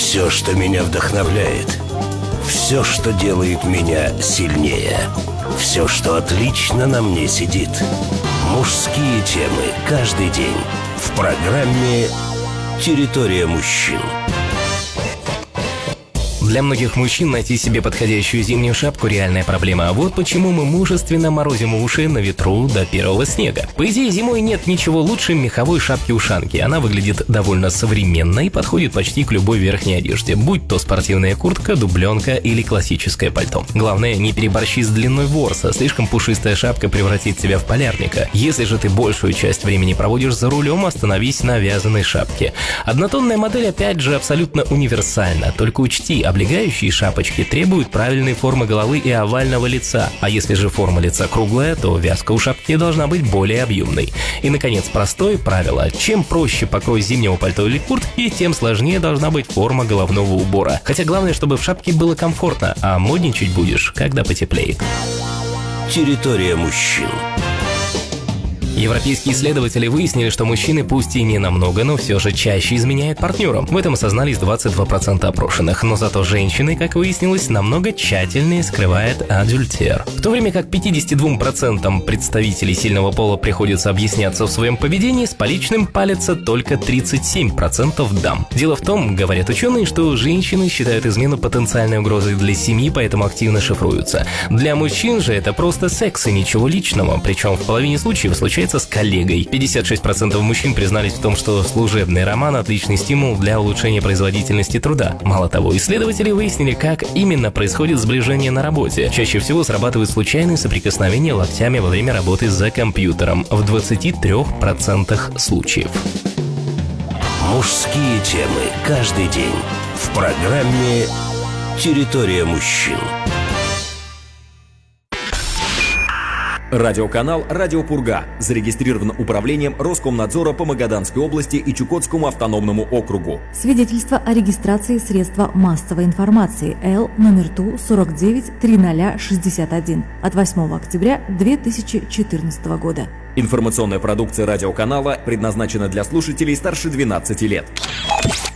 Все, что меня вдохновляет. Все, что делает меня сильнее. Все, что отлично на мне сидит. Мужские темы каждый день в программе «Территория мужчин». Для многих мужчин найти себе подходящую зимнюю шапку – реальная проблема. А вот почему мы мужественно морозим уши на ветру до первого снега. По идее, зимой нет ничего лучше меховой шапки-ушанки. Она выглядит довольно современно и подходит почти к любой верхней одежде, будь то спортивная куртка, дубленка или классическое пальто. Главное, не переборщи с длиной ворса, слишком пушистая шапка превратит тебя в полярника. Если же ты большую часть времени проводишь за рулем, остановись на вязаной шапке. Однотонная модель, опять же, абсолютно универсальна, только учти, облегающие шапочки требуют правильной формы головы и овального лица, а если же форма лица круглая, то вязка у шапки должна быть более объемной. И, наконец, простое правило: чем проще покрой зимнего пальто или куртки, тем сложнее должна быть форма головного убора. Хотя главное, чтобы в шапке было комфортно, а модничать будешь, когда потеплеет. Территория мужчин. Европейские исследователи выяснили, что мужчины пусть и не намного, но все же чаще изменяют партнерам. В этом осознались 22% опрошенных. Но зато женщины, как выяснилось, намного тщательнее скрывают адюльтер. В то время как 52% представителей сильного пола приходится объясняться в своем поведении, с поличным палятся только 37% дам. Дело в том, говорят ученые, что женщины считают измену потенциальной угрозой для семьи, поэтому активно шифруются. Для мужчин же это просто секс и ничего личного, причем в половине случаев случается с коллегой. 56% мужчин признались в том, что служебный роман – отличный стимул для улучшения производительности труда. Мало того, исследователи выяснили, как именно происходит сближение на работе. Чаще всего срабатывают случайные соприкосновения локтями во время работы за компьютером в 23% случаев. Мужские темы каждый день в программе «Территория мужчин». Радиоканал «Радио Пурга» зарегистрирован управлением Роскомнадзора по Магаданской области и Чукотскому автономному округу. Свидетельство о регистрации средства массовой информации Л номер ТУ 493061 от 8 октября 2014 года. Информационная продукция радиоканала предназначена для слушателей старше 12 лет.